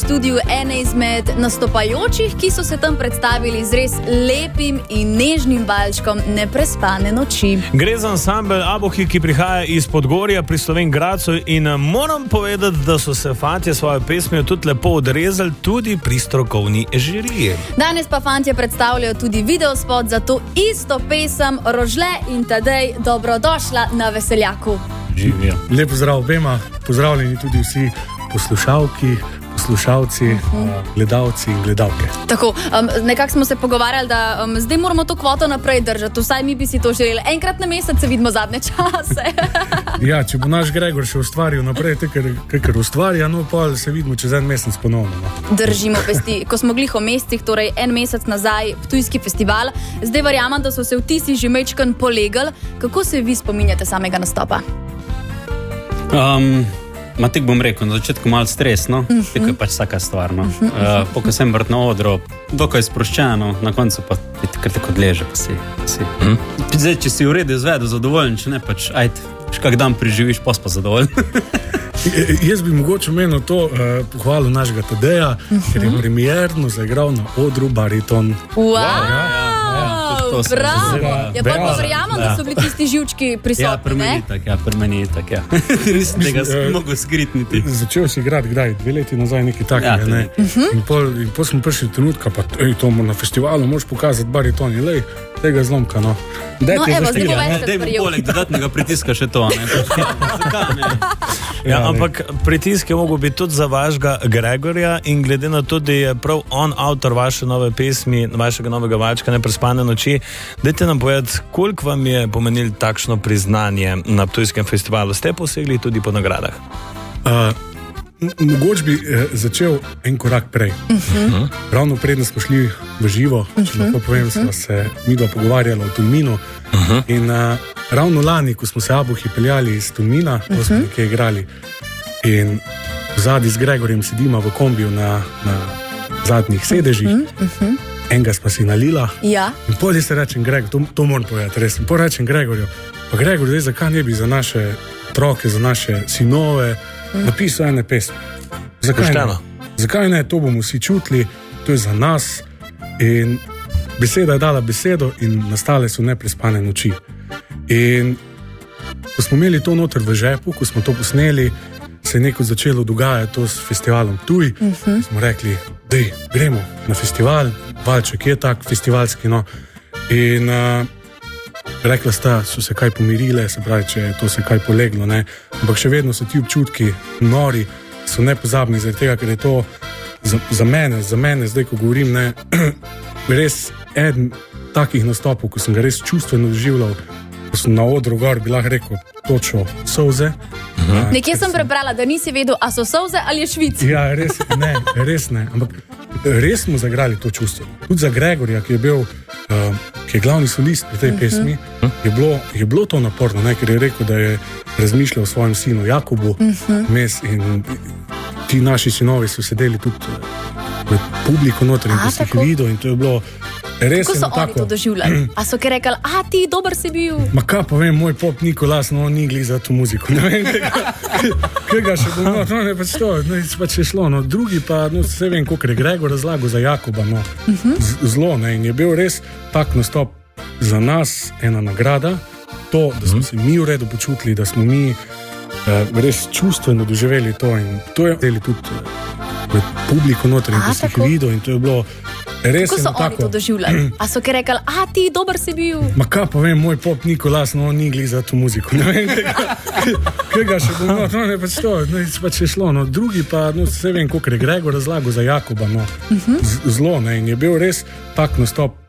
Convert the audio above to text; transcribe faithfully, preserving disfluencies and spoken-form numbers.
studiu ene izmed nastopajočih, ki so se tam predstavili z res lepim in nežnim valčkom Neprespane noči. Gre za ansambel Abuhi, ki prihaja iz Podgorja pri Slovenj Gradcu in moram povedati, da so se fantje svojo pesmijo tudi lepo odrezali tudi pri strokovni žiriji. Danes pa fantje predstavljajo tudi videospot za to isto pesem. Rožle in Tadej, dobrodošla na Veseljaku. Živijo. Lep pozdrav obema, pozdravljeni tudi vsi poslušalki, poslušalci, uh-huh. gledalci in gledalke. Tako, um, nekako smo se pogovarjali, da um, zdaj moramo to kvoto naprej držati, vsaj mi bi si to želeli. Enkrat na mesec se vidimo zadnje čase. Ja, če bo naš Gregor še ustvaril naprej, kar ustvarja, no pa se vidimo čez en mesec ponovno. No. Držimo pesti. Ko smo glih o mestih, torej en mesec nazaj, Ptujski festival, zdaj verjamem, da so se vtisi že mečkan polegali. Kako se vi spominjate samega nastopa? Um, ma tek bom rekel, na začetku malo stresno, uh-huh. tako je pač vsaka stvar, no. Uh, Poko sem vrt na odro, dokaj sproščeno, na koncu pa kar tako odleže, pa si. Pa si. Uh-huh. Zdaj, če si v redu izvedu, zadovoljen, če ne, pač, ajde, kak dan preživiš, pa pa zadovoljen. Jaz bi mogoče menil to uh, pohvalu našega Tadeja, uh-huh. ker je premierno zaigral na odru bariton. Wow! Ja, ja, ja. Bravo! Ja, pa pa verjamem, da so bili tisti živčki prisotni, ja, pri meni tak, ja, pri meni tak, ja. Nisem tega mogel skritniti. Začel si igrati, kdaj? Dve leti nazaj nekaj takega, ja, ne? Uh-huh. In pol, in pol smo prišli trenutka, pa ej, to na festivalu moraš pokazati bariton, in lej, tega zlomka, no. Daj no, evo, zdaj bo več Daj bo poleg dodatnega pritiska še to, ne? Zakaj, ne? Ja, ampak pritisk je mogel biti tudi za vašega Gregorja in glede na to, da je prav on avtor vaše nove pesmi, vašega novega valčka Neprespane noči, dajte nam povedati, koliko vam je pomenilo takšno priznanje na Ptujskem festivalu? Ste posegli tudi po nagradah? Uh, mogoče bi eh, začel en korak prej. Uh-huh. Ravno predno smo šli v živo, uh-huh. če lahko povem, smo se midva pogovarjala o Tolminu. Uh-huh. In uh, ravno lani, ko smo se Abuhi peljali iz Tolmina, ko smo uh-huh. nekaj igrali, in vzadi z Gregorjem sedima v kombiju na, na zadnjih sedežih, uh-huh. Uh-huh. enega spa si nalila. Ja. In potem se rečem Gregor, to, to moram povedati res, in potem rečem Gregorju, pa Gregor, zdaj, zakaj ne bi za naše otroke, za naše sinove mm. napisal ene pesmi? Zakaj ne? Zakaj ne? To bomo vsi čutili, to je za nas. In beseda je dala besedo in nastale so Neprespane noči. In ko smo imeli to noter v žepu, ko smo to posneli, se je neko začelo dogajati to s festivalom Ptuj. Uh-huh. Smo rekli, dej, gremo na festival, valček je tak festivalski, no. In uh, rekla sta, so se kaj pomirile, se pravi, če je to se kaj poleglo, ne. Ampak še vedno so ti občutki nori, so nepozabni, zaradi tega, ker je to za, za mene, za mene, zdaj, ko govorim, ne, res eden takih nastopov, ko sem ga res čustveno doživljal, ko sem na odru gor, bi lahko rekel, točo solze. Uh-huh. Nekje sem prebrala, da nisi vedel, a so solze ali je švic. Ja, res ne, res ne, ampak res smo zagrali to čustvo. Tudi za Gregorja, ki je bil, uh, ki je glavni solist pri tej uh-huh. pesmi, je bilo, je bilo to naporno, ne, ker je rekel, da je razmišljal o svojem sinu Jakobu, uh-huh. mes, in ti naši sinovi so sedeli tudi v publiku noter in ko si jih videl, in to je bilo res. Kako so tako, oni to doživljali? A so kaj rekli, a ti dober si bil? Ma kaj pa vem, moj pop Nikolas, no, ni glih za to muziko. Ne vem, kaj še bom, no, no, ne, pač to, ne, pač je šlo, no, drugi pa, no, se vem, koliko je Gregor razlagal za Jakoba, no, uh-huh. z, zlo, ne, in je bil res tak nastop za nas ena nagrada, to, da smo uh-huh. se mi v redu počutili, da smo mi uh, res čustveno doživeli to, in to je deli tudi uh, publiko noter in ko si jih videl, in to je bilo res. Kako so tako, oni to doživljali? A so kaj rekli, a ti dober si bil? Ma kaj pa vem, moj pop Nikolas, no, ni glih za to muziko. Ne vem, kaj še bom, no, ne, pač to, ne, pač je šlo, no, drugi pa, no, se vem, koliko je Gregor razlagal za Jakoba, no, uh-huh. z, zlo, ne, in je bil res tak nastop